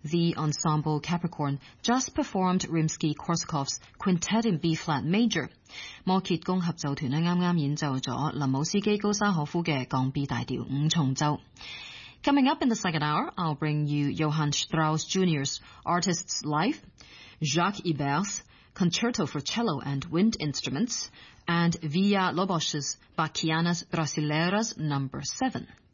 The ensemble Capricorn just performed Rimsky-Korsakov's Quintet in B-flat major. 摩羯公合奏團啱啱演奏咗林姆斯基高沙可夫嘅降 B 大調五重奏。Coming up in the second hour, I'll bring you Johann Strauss Jr.'s Artist's Life, Jacques Ibert's Concerto for Cello and Wind Instruments, and Villa-Lobos's Bachianas Brasileiras No. 7.